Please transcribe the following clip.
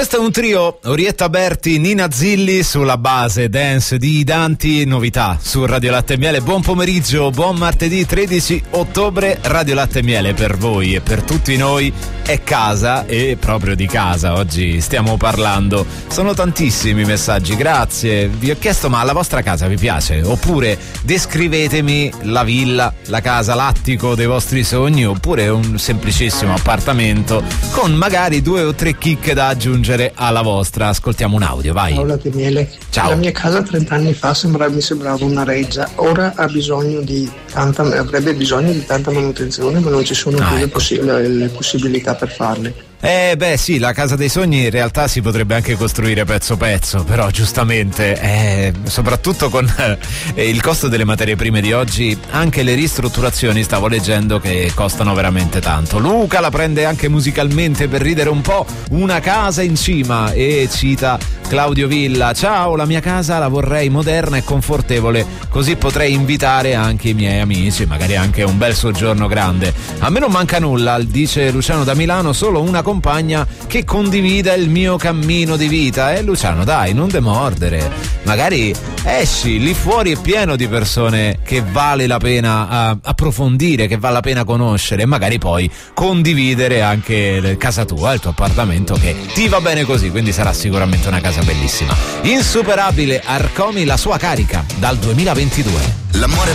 Questo è un trio, Orietta Berti, Nina Zilli, sulla base dance di Danti, novità su Radio Latte e Miele. Buon pomeriggio, buon martedì 13 ottobre, Radio Latte e Miele per voi e per tutti noi è casa, e proprio di casa oggi stiamo parlando. Sono tantissimi messaggi, grazie. Vi ho chiesto, ma la vostra casa vi piace? Oppure descrivetemi la villa, la casa, l'attico dei vostri sogni, oppure un semplicissimo appartamento con magari 2 o 3 chicche da aggiungere alla vostra. Ascoltiamo un audio, vai. Ciao Latte e Miele. Ciao. La mia casa 30 anni fa mi sembrava una reggia, ora avrebbe bisogno di tanta manutenzione, ma non ci sono più le possibilità per farle. Sì, la casa dei sogni in realtà si potrebbe anche costruire pezzo pezzo, però giustamente soprattutto con il costo delle materie prime di oggi, anche le ristrutturazioni stavo leggendo che costano veramente tanto. Luca la prende anche musicalmente per ridere un po', una casa in cima, e cita Claudio Villa: ciao, la mia casa la vorrei moderna e confortevole, così potrei invitare anche i miei amici, magari anche un bel soggiorno grande. A me non manca nulla, dice Luciano da Milano, solo una compagna che condivida il mio cammino di vita. Luciano, dai, non demordere, magari esci, lì fuori è pieno di persone che vale la pena approfondire, che vale la pena conoscere, e magari poi condividere anche casa tua, il tuo appartamento, che ti va bene così, quindi sarà sicuramente una casa bellissima. Insuperabile, Arcomi, la sua carica dal 2022. L'amore